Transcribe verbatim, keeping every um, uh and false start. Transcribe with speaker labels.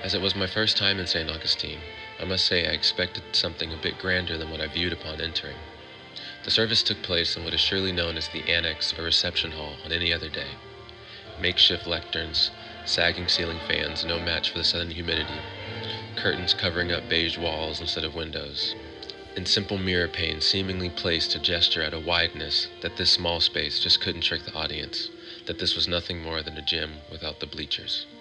Speaker 1: As it was my first time in Saint Augustine, I must say I expected something a bit grander than what I viewed upon entering. The service took place in what is surely known as the annex or reception hall on any other day. Makeshift lecterns, sagging ceiling fans no match for the southern humidity, curtains covering up beige walls instead of windows, and simple mirror panes seemingly placed to gesture at a wideness that this small space just couldn't trick the audience, that this was nothing more than a gym without the bleachers.